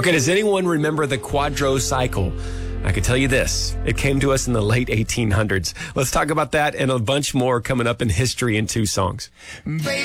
Okay, does anyone remember the quadrocycle? I can tell you this. It came to us in the late 1800s. Let's talk about that and a bunch more coming up in History in 2 Songs.